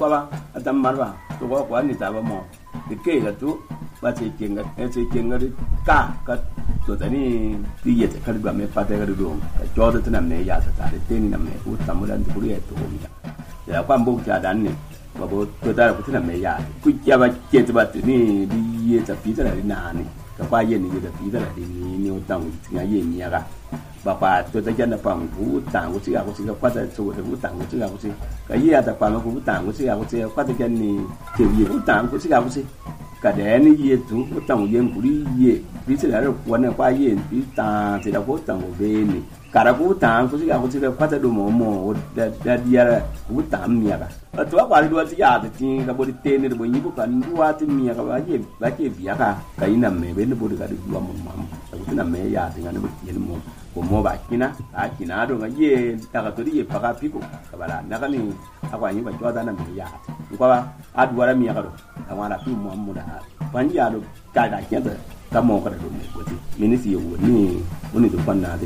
ba atam marba to ko ni ta ba mo de ke ga tu ba ce kenga ka to tani diye ta karba me pata ga do ka jodo tana me ya ta de teni na me ku tamulan ku ri to mi ya kwa mbo ja dan ne ba bo to ta ku tana me ya ku ya ba ke ta ba ni diye ta pi ta na ni ka kwa ye ni da pi ta ni o tang ti ya ye ni ya ga ba pa to ta ja na pa ku tang ku si ga ku si ka kwa ta so de ku tang ku si ga ku si ka ye ta pa ku tang ku si ga ku si kwa ta ja ni ke ye ku tang ku si ga ku si cả đẻ nó ye chúng có trồng ye của đi ye ví dụ là quán này qua ye ví ta thì là có trồng một bên này cả là có tạm có gì là phát đồ mồ đã đi ra có tạm mía cả ở chỗ qua đi đua thì giờ thì cái body tên này body như cái đua thì mía cái bác ye bía cả cái nằm mẹ bên nó body cái đua mầm cái nằm mẹ giờ thì nó body nó mồ của mồ bạc kia na đồ cái ye ta cái tôi đi ye bạc pico cái bà là cái này aku anh phải cho ta nằm mẹ giờ có ba đua ra mía cái đồ thằng là phim mồ đã quan giờ đồ cái kia rồi ta mồ cái đồ này của thì mình sẽ on est de panade.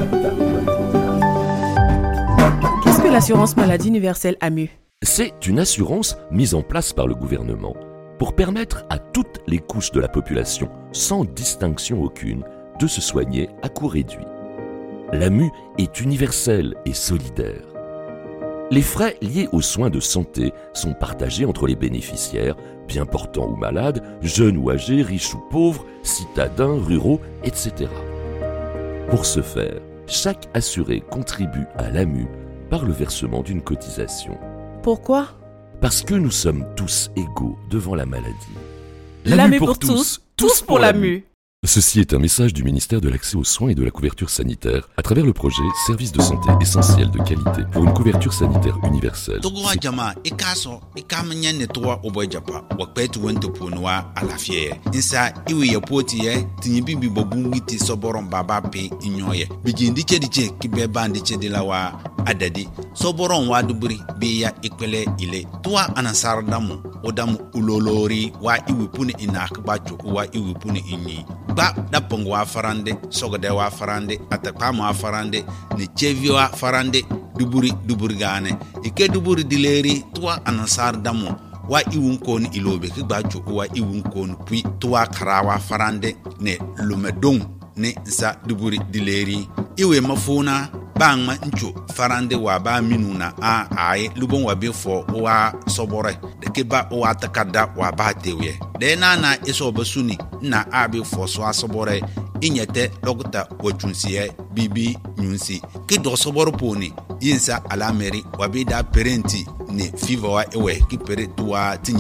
Qu'est-ce que l'assurance maladie universelle AMU ? C'est une assurance mise en place par le gouvernement pour permettre à toutes les couches de la population, sans distinction aucune, de se soigner à coût réduit. L'AMU est universelle et solidaire. Les frais liés aux soins de santé sont partagés entre les bénéficiaires, bien portants ou malades, jeunes ou âgés, riches ou pauvres, citadins, ruraux, etc. Pour ce faire, chaque assuré contribue à l'AMU par le versement d'une cotisation. Pourquoi ? Parce que nous sommes tous égaux devant la maladie. L'AMU pour tous, tous pour l'AMU. Ceci est un message du ministère de l'Accès aux soins et de la couverture sanitaire à travers le projet Services de santé essentiels de qualité pour une couverture sanitaire universelle. Adadi soboron wa duburi biya ikwele ile tuwa anasar damu odamu ulolori wa iwipuni inakba chuku wa iwipuni inyi ba dapong wa farande sogode wa farande atakam wa farande ni chevi wa farande duburi gane ike duburi dileri tuwa anasar damu wa iwunkon ilobe kigba chuku wa iwunkon pui tuwa karawa farande ne lumedong ne sa duburi dileri iwe mafuna bang ma ncho farande wa ba minuna ai lubon wa be fo wa sobore de ke ba wa takada wa ba tewe de na eso basuni na abi fo so asobore inyete logta wachunsie bibi nyunsi ke do soboro poni yinsa alameri wa be da parenti ne fever wa ewe ki pere tuwa